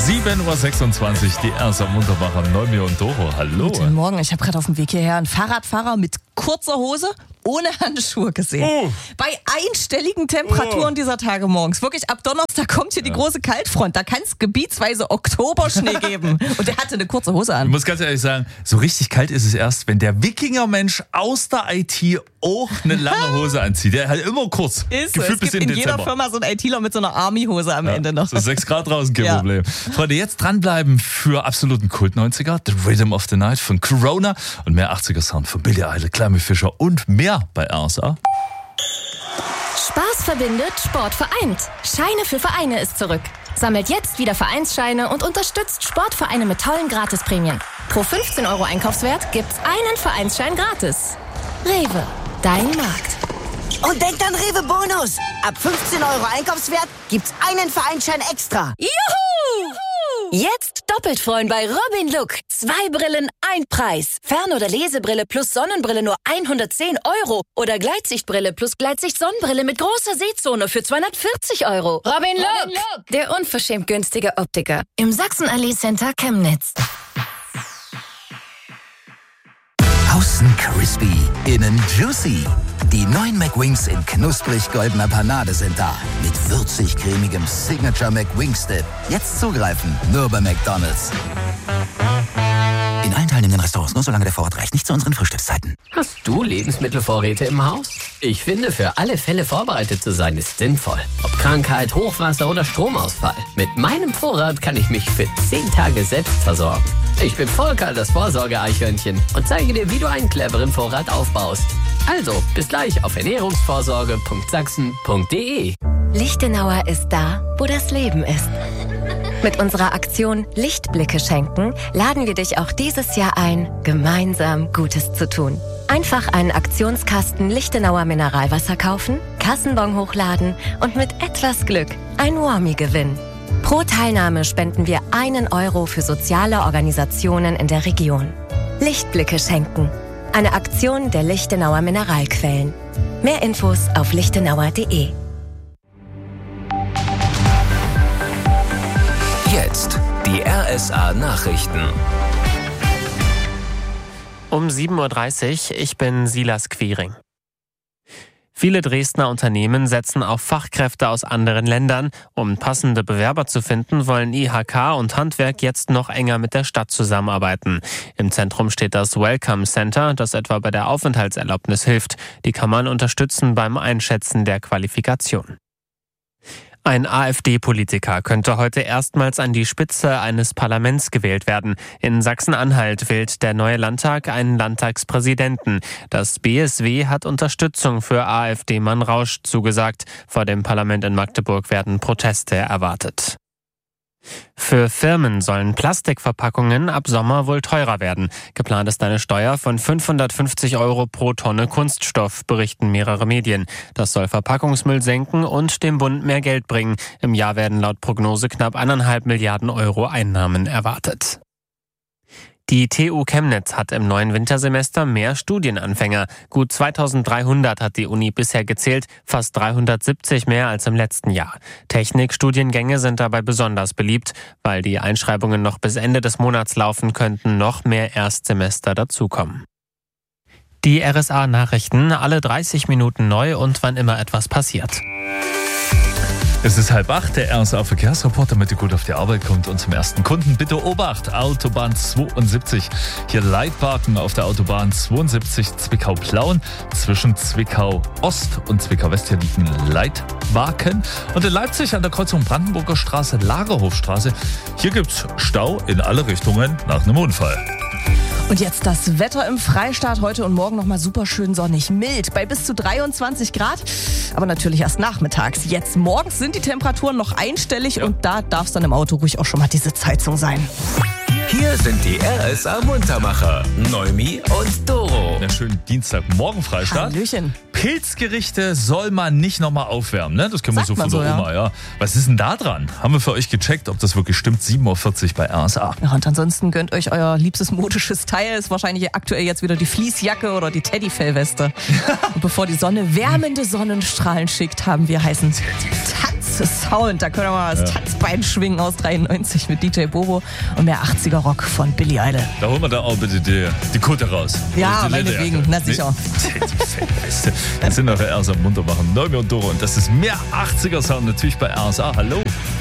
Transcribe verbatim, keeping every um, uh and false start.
sieben Uhr sechsundzwanzig, die erste Muntermacher Noemi und Doro. Hallo. Guten Morgen, ich habe gerade auf dem Weg hierher einen Fahrradfahrer mit kurzer Hose ohne Handschuhe gesehen. Oh. Bei einstelligen Temperaturen Oh. dieser Tage morgens. Wirklich, ab Donnerstag kommt hier die Ja. große Kaltfront. Da kann es gebietsweise Oktoberschnee geben. Und der hatte eine kurze Hose Ich an. muss ganz ehrlich sagen, so richtig kalt ist es erst, wenn der Wikinger-Mensch aus der I T auch eine lange Hose anzieht. Der halt immer kurz. Ist so. Gefühlt Es bis gibt in in jeder Dezember. Firma so einen ITler mit so einer Army-Hose am Ende noch. So sechs Grad draußen, kein Ja. Problem. Freunde, jetzt dranbleiben für absoluten Kult-neunziger, The Rhythm of the Night von Corona und mehr achtziger-Sound von Billie Eilish, Clemmy Fischer und mehr bei R S A. Spaß verbindet, Sport vereint. Scheine für Vereine ist zurück. Sammelt jetzt wieder Vereinsscheine und unterstützt Sportvereine mit tollen Gratisprämien. Pro fünfzehn Euro Einkaufswert gibt's einen Vereinsschein gratis. Rewe, dein Markt. Und denkt an Rewe Bonus. Ab fünfzehn Euro Einkaufswert gibt's einen Vereinsschein extra. Juhu! Jetzt doppelt freuen bei Robin Look. Zwei Brillen, ein Preis. Fern- oder Lesebrille plus Sonnenbrille nur hundertzehn Euro. Oder Gleitsichtbrille plus Gleitsicht-Sonnenbrille mit großer Sehzone für zweihundertvierzig Euro. Robin Look, der unverschämt günstige Optiker. Im Sachsenallee Center Chemnitz. Außen crispy, innen juicy. Die neuen McWings in knusprig goldener Panade sind da. Mit würzig-cremigem Signature McWings Dip. Jetzt zugreifen, nur bei McDonald's. In allen teilnehmenden Restaurants nur solange der Vorrat reicht, nicht zu unseren Frühstückszeiten. Hast du Lebensmittelvorräte im Haus? Ich finde, für alle Fälle vorbereitet zu sein ist sinnvoll. Ob Krankheit, Hochwasser oder Stromausfall. Mit meinem Vorrat kann ich mich für zehn Tage selbst versorgen. Ich bin Volker, das Vorsorge-Eichhörnchen, und zeige dir, wie du einen cleveren Vorrat aufbaust. Also, bis gleich auf ernährungsvorsorge punkt sachsen punkt de. Lichtenauer ist da, wo das Leben ist. Mit unserer Aktion Lichtblicke schenken laden wir dich auch dieses Jahr ein, gemeinsam Gutes zu tun. Einfach einen Aktionskasten Lichtenauer Mineralwasser kaufen, Kassenbon hochladen und mit etwas Glück ein Warmie gewinnen. Pro Teilnahme spenden wir einen Euro für soziale Organisationen in der Region. Lichtblicke schenken. Eine Aktion der Lichtenauer Mineralquellen. Mehr Infos auf lichtenauer punkt de. Jetzt die R S A-Nachrichten. Um sieben Uhr dreißig, ich bin Silas Quiring. Viele Dresdner Unternehmen setzen auf Fachkräfte aus anderen Ländern. Um passende Bewerber zu finden, wollen I H K und Handwerk jetzt noch enger mit der Stadt zusammenarbeiten. Im Zentrum steht das Welcome Center, das etwa bei der Aufenthaltserlaubnis hilft. Die kann man unterstützen beim Einschätzen der Qualifikation. Ein AfD-Politiker könnte heute erstmals an die Spitze eines Parlaments gewählt werden. In Sachsen-Anhalt wählt der neue Landtag einen Landtagspräsidenten. Das B S W hat Unterstützung für AfD-Mann Rausch zugesagt. Vor dem Parlament in Magdeburg werden Proteste erwartet. Für Firmen sollen Plastikverpackungen ab Sommer wohl teurer werden. Geplant ist eine Steuer von fünfhundertfünfzig Euro pro Tonne Kunststoff, berichten mehrere Medien. Das soll Verpackungsmüll senken und dem Bund mehr Geld bringen. Im Jahr werden laut Prognose knapp eineinhalb Milliarden Euro Einnahmen erwartet. Die T U Chemnitz hat im neuen Wintersemester mehr Studienanfänger. Gut zweitausenddreihundert hat die Uni bisher gezählt, fast dreihundertsiebzig mehr als im letzten Jahr. Technikstudiengänge sind dabei besonders beliebt. Weil die Einschreibungen noch bis Ende des Monats laufen, könnten noch mehr Erstsemester dazukommen. Die R S A-Nachrichten, alle dreißig Minuten neu und wann immer etwas passiert. Es ist halb acht, der R S A-Verkehrsreporter, damit ihr gut auf die Arbeit kommt. Und zum ersten Kunden bitte Obacht, Autobahn zweiundsiebzig. Hier Leitparken auf der Autobahn zweiundsiebzig Zwickau-Plauen. Zwischen Zwickau-Ost und Zwickau-West hier liegen Leitwagen. Und in Leipzig an der Kreuzung Brandenburger Straße, Lagerhofstraße. Hier gibt's Stau in alle Richtungen nach einem Unfall. Und jetzt das Wetter im Freistaat. Heute und morgen nochmal super schön sonnig, mild, bei bis zu dreiundzwanzig Grad. Aber natürlich erst nachmittags. Jetzt morgens sind die Temperaturen noch einstellig, ja. Und da darf es dann im Auto ruhig auch schon mal diese Heizung sein. Hier sind die R S A-Muntermacher, Noemi und Doro. Ja, schönen Dienstagmorgen, Freistaat. Hallöchen. Pilzgerichte soll man nicht nochmal aufwärmen, ne? Das kennen wir so von so, der Oma, ja. ja. Was ist denn da dran? Haben wir für euch gecheckt, ob das wirklich stimmt. sieben Uhr vierzig bei R S A. Ja, und ansonsten gönnt euch euer liebstes modisches Teil. Ist wahrscheinlich aktuell jetzt wieder die Fließjacke oder die Teddyfellweste. Und bevor die Sonne wärmende Sonnenstrahlen schickt, haben wir heißen Tanz Sound. Da können wir mal das ja. Tanzbein schwingen aus dreiundneunzig mit D J Bobo und mehr achtziger Rock von Billy Idol. Da holen wir da auch bitte die, die Kutte raus. Ja, meinetwegen, na sicher. Nee. Wir sind auf der R S A munter machen. Neumi und Doro und das ist mehr achtziger Sound natürlich bei R S A. Hallo.